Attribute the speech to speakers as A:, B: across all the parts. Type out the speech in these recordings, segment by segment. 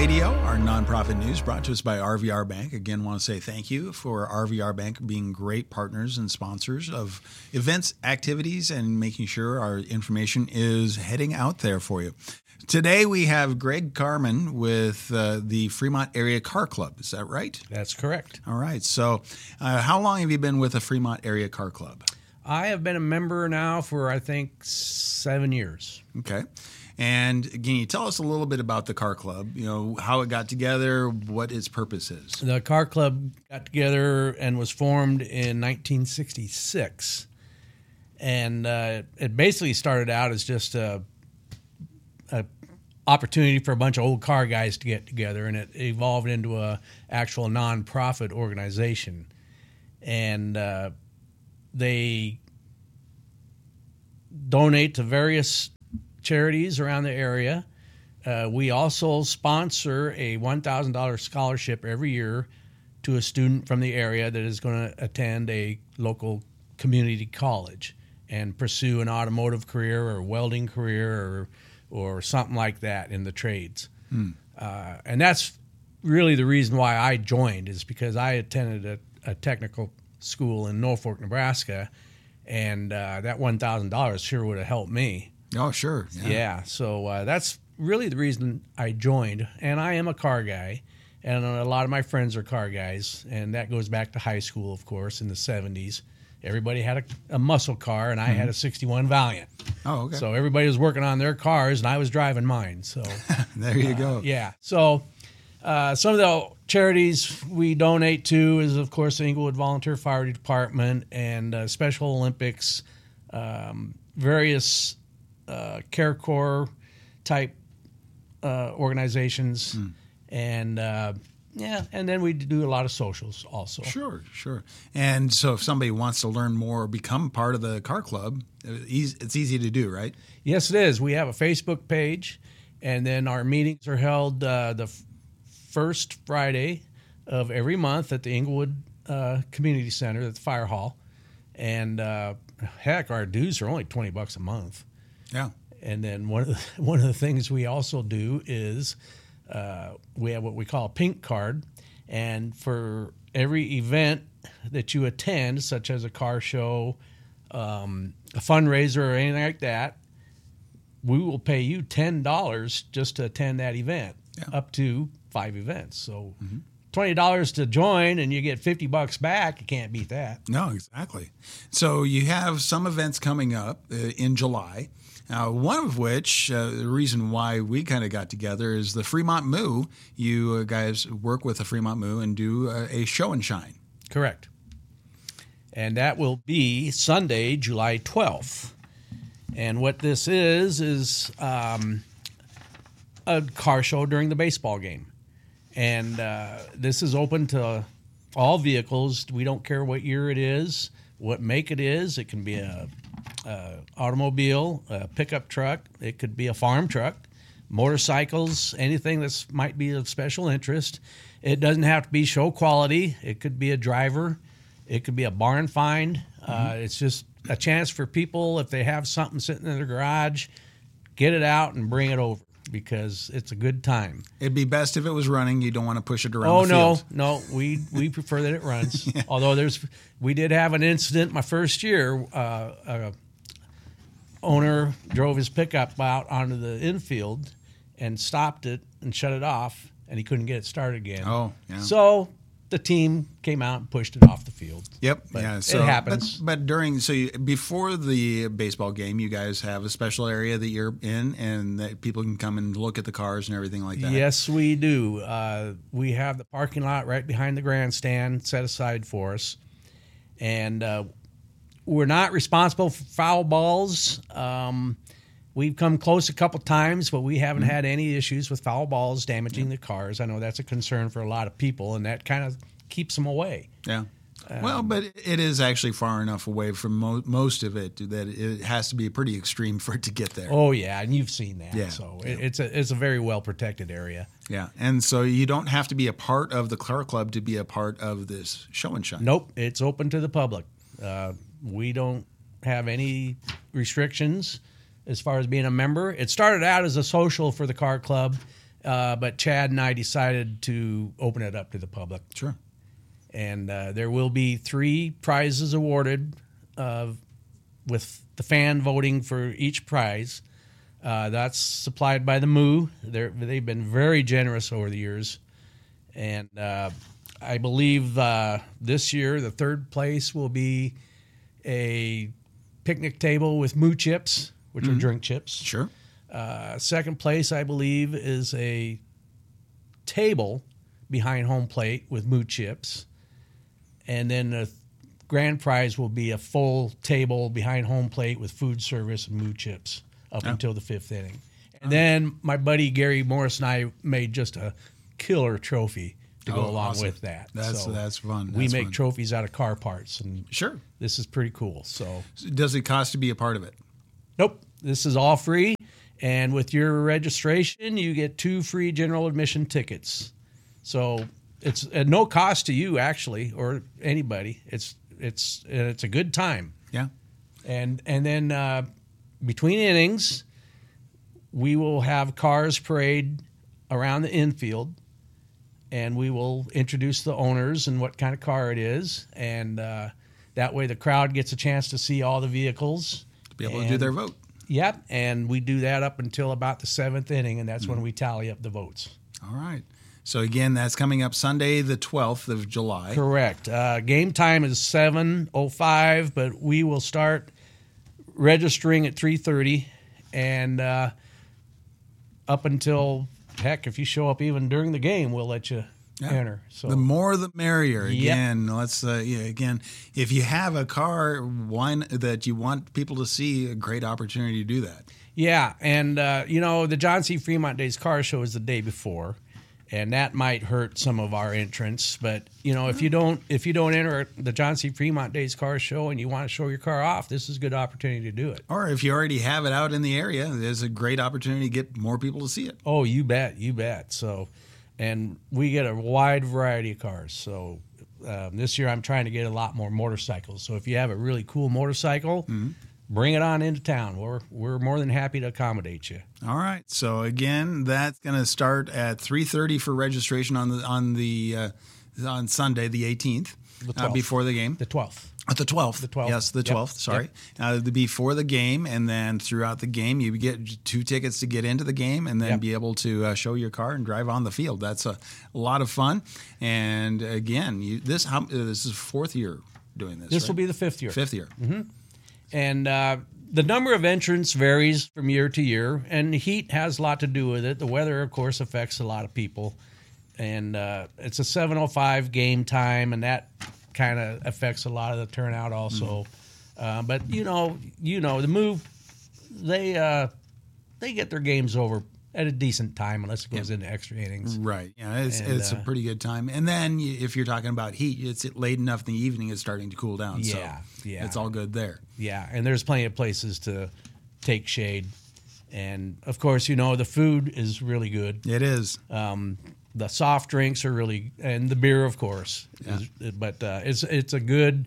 A: Radio, our nonprofit news brought to us by RVR Bank. Again, want to say thank you for RVR Bank being great partners and sponsors of events, activities, and making sure our information is heading out there for you. Today we have Greg Carman with the Fremont Area Car Club. Is that right?
B: That's correct.
A: All right. So how long have you been with the Fremont Area Car Club?
B: I have been a member now for, I think, 7 years.
A: Okay. And can you tell us a little bit about the car club, you know, how it got together, what its purpose is?
B: The car club got together and was formed in 1966. And it basically started out as just a opportunity for a bunch of old car guys to get together, and it evolved into a actual nonprofit organization. And they donate to various charities around the area. We also sponsor a $1,000 scholarship every year to a student from the area that is going to attend a local community college and pursue an automotive career or welding career or something like that in the trades. And that's really the reason why I joined, is because I attended a technical school in Norfolk, Nebraska, and that $1,000 sure would have helped me.
A: Oh, sure.
B: Yeah. So that's really the reason I joined. And I am a car guy, and a lot of my friends are car guys, and that goes back to high school, of course, in the 70s. Everybody had a muscle car, and I had a 61 Valiant.
A: Oh, okay.
B: So everybody was working on their cars, and I was driving mine. So
A: there you go.
B: Yeah. So some of the charities we donate to is, of course, the Englewood Volunteer Fire Department and Special Olympics, various Care Corps type organizations, and and then we do a lot of socials also.
A: Sure. And so if somebody wants to learn more or become part of the car club, it's easy to do, right?
B: Yes, it is. We have a Facebook page, and then our meetings are held the first Friday of every month at the Englewood Community Center at the Fire Hall. And heck, our dues are only $20 a month.
A: Yeah.
B: And then one of the things we also do is we have what we call a pink card, and for every event that you attend, such as a car show, a fundraiser, or anything like that, we will pay you $10 just to attend that event, up to 5 events. So $20 to join, and you get $50 back. You can't beat that.
A: No, exactly. So you have some events coming up in July. One of which, the reason why we kind of got together is the Fremont Moo. You guys work with the Fremont Moo and do a show and shine.
B: Correct. And that will be Sunday, July 12th. And what this is a car show during the baseball game. And this is open to all vehicles. We don't care what year it is, what make it is. It can be a automobile, a pickup truck. It could be a farm truck, motorcycles, anything that might be of special interest. It doesn't have to be show quality. It could be a driver. It could be a barn find. It's just a chance for people, if they have something sitting in their garage, get it out and bring it over, because it's a good time.
A: It'd be best if it was running. You don't want to push it around the field.
B: No. We prefer that it runs. Although we did have an incident my first year. Owner drove his pickup out onto the infield and stopped it and shut it off, and he couldn't get it started again.
A: Oh, yeah.
B: So the team came out and pushed it off the field.
A: Yep.
B: But it happens.
A: But before the baseball game, you guys have a special area that you're in, and that people can come and look at the cars and everything like that.
B: Yes, we do. We have the parking lot right behind the grandstand set aside for us, and we're not responsible for foul balls. We've come close a couple times, but we haven't had any issues with foul balls damaging the cars. I know that's a concern for a lot of people, and that kind of keeps them away.
A: Yeah. Well, but it is actually far enough away from most of it that it has to be pretty extreme for it to get there.
B: Oh, yeah, and you've seen that.
A: Yeah.
B: So it's a very well-protected area.
A: Yeah, and so you don't have to be a part of the car club to be a part of this show and shine.
B: Nope, it's open to the public. We don't have any restrictions as far as being a member. It started out as a social for the car club, But Chad and I decided to open it up to the public.
A: Sure.
B: And there will be 3 prizes awarded with the fan voting for each prize. That's supplied by the Moo. They've been very generous over the years. And I believe this year the 3rd place will be a picnic table with Moo chips, which are drink chips.
A: Sure.
B: 2nd place, I believe, is a table behind home plate with Moo chips. And then the grand prize will be a full table behind home plate with food service and Moo chips up until the 5th inning. And then my buddy Gary Morris and I made just a killer trophy to go along with that.
A: That's fun.
B: We make trophies out of car parts, and
A: sure,
B: this is pretty cool. So,
A: does it cost to be a part of it?
B: Nope. This is all free, and with your registration, you get 2 free general admission tickets. So it's at no cost to you, actually, or anybody. It's a good time.
A: Yeah.
B: And then between innings, we will have cars parade around the infield, and we will introduce the owners and what kind of car it is, and that way the crowd gets a chance to see all the vehicles.
A: To be able to do their vote.
B: Yep, and we do that up until about the 7th inning, and that's when we tally up the votes.
A: All right. So, again, that's coming up Sunday, the 12th of July.
B: Correct. Game time is 7:05, but we will start registering at 3:30, and up until, heck, if you show up even during the game, we'll let you enter. So
A: the more the merrier. Again,
B: Yep.
A: let's again, if you have a car that you want people to see, a great opportunity to do that.
B: Yeah, and the John C. Fremont Days Car Show is the day before, and that might hurt some of our entrants. But if you don't enter the John C. Fremont Days Car Show and you want to show your car off, this is a good opportunity to do it.
A: Or if you already have it out in the area, there's a great opportunity to get more people to see it.
B: Oh, you bet. So, and we get a wide variety of cars. So this year I'm trying to get a lot more motorcycles. So if you have a really cool motorcycle, bring it on into town. We're more than happy to accommodate you.
A: All right. So again, that's going to start at 3:30 for registration on Sunday, the 18th,
B: The 12th.
A: before the game.
B: The 12th.
A: The 12th.
B: The 12th.
A: Yes, the
B: Yep.
A: 12th. Sorry. Before the game, and then throughout the game, you get 2 tickets to get into the game, and then
B: Yep.
A: be able to show your car and drive on the field. That's a lot of fun. And again, this is 4th year doing this.
B: This
A: right?
B: will be the 5th year.
A: 5th year.
B: And the number of entrants varies from year to year, and heat has a lot to do with it. The weather, of course, affects a lot of people. And it's a 7:05 game time, and that kind of affects a lot of the turnout also. But the Moo, they get their games over at a decent time unless it goes into extra innings.
A: Right. Yeah, it's a pretty good time. And then if you're talking about heat, it's late enough in the evening, it's starting to cool down.
B: Yeah,
A: so
B: yeah.
A: it's all good there.
B: Yeah, and there's plenty of places to take shade. And, of course, the food is really good.
A: It is.
B: The soft drinks are really, and the beer, of course. But it's a good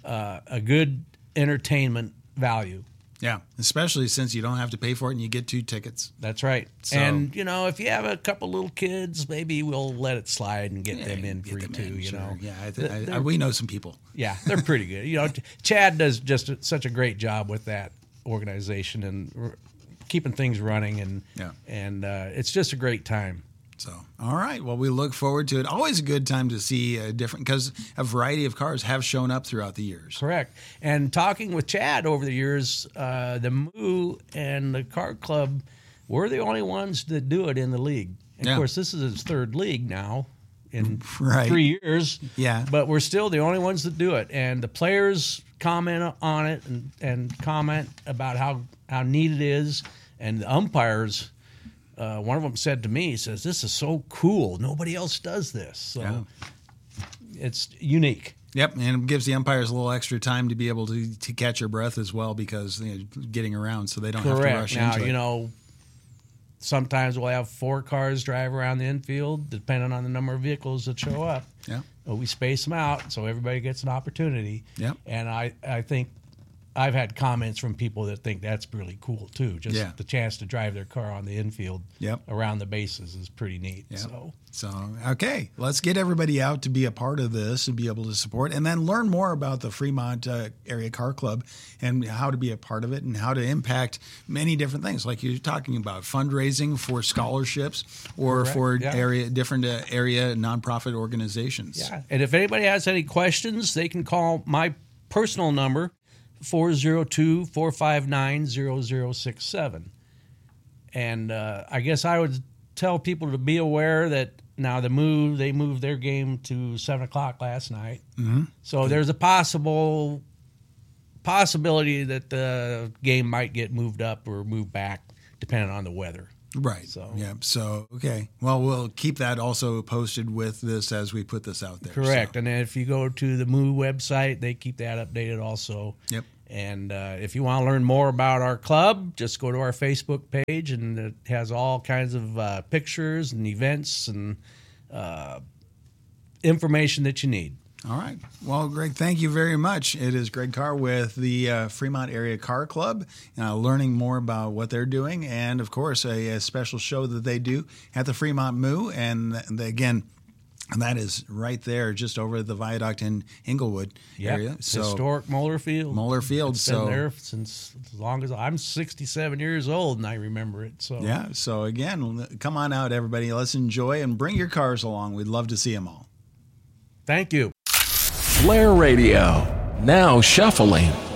B: entertainment value.
A: Yeah, especially since you don't have to pay for it and you get 2 tickets.
B: That's right.
A: So-
B: And, if you have a couple little kids, maybe we'll let it slide and get them in free too,
A: sure. Yeah,
B: They're-
A: we know some people.
B: Yeah, they're pretty good. Chad does just such a great job with that organization and keeping things running, and it's just a great time.
A: So, all right. Well, we look forward to it. Always a good time to see because a variety of cars have shown up throughout the years.
B: Correct. And talking with Chad over the years, the Moo and the Car Club, we're the only ones that do it in the league. And Of course, this is his 3rd league now in 3 years.
A: Yeah.
B: But we're still the only ones that do it. And the players comment on it and comment about how neat it is. And the umpires, one of them said to me, he says, "This is so cool. Nobody else does this." So it's unique.
A: Yep, and it gives the umpires a little extra time to be able to catch your breath as well, because getting around, so they don't have to rush
B: Now,
A: into it.
B: sometimes we'll have 4 cars drive around the infield, depending on the number of vehicles that show up.
A: Yeah.
B: We space them out so everybody gets an opportunity.
A: Yep.
B: And I think I've had comments from people that think that's really cool too. Just
A: Yeah.
B: the chance to drive their car on the infield
A: Yep.
B: around the bases is pretty neat.
A: Yep.
B: So
A: Okay, let's get everybody out to be a part of this and be able to support, and then learn more about the Fremont Area Car Club and how to be a part of it and how to impact many different things, like you're talking about fundraising for scholarships or
B: Correct.
A: for
B: Yeah.
A: different area nonprofit organizations.
B: yeah. And if anybody has any questions, they can call my personal number, 402-459-0067. And I guess I would tell people to be aware that now they moved their game to 7:00 last night. Mm-hmm. So there's a possibility that the game might get moved up or moved back depending on the weather.
A: Right.
B: So-
A: yeah. So okay. Well, we'll keep that also posted with this as we put this out there.
B: Correct.
A: So,
B: And then if you go to the MOO website, they keep that updated also.
A: Yep.
B: And if you want to learn more about our club, just go to our Facebook page, and it has all kinds of pictures and events and information that you need.
A: All right. Well, Greg, thank you very much. It is Greg Carr with the Fremont Area Car Club, learning more about what they're doing, and of course, a special show that they do at the Fremont Moo. And again, that is right there, just over the viaduct in Inglewood area. So
B: Historic Moeller Field.
A: Moeller Field.
B: It's been there since as long as I'm 67 years old, and I remember it. So
A: yeah. So again, come on out, everybody. Let's enjoy and bring your cars along. We'd love to see them all.
B: Thank you.
C: Flair Radio, now shuffling.